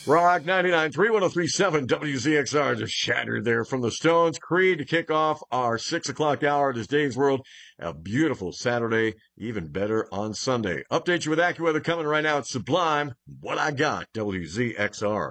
Rock 99.3, 103.7 WZXR just shattered there from the Stones. Creed to kick off our 6 o'clock hour. It is Dave's World. A beautiful Saturday, even better on Sunday. Update you with AccuWeather coming right now. It's Sublime. What I Got, WZXR.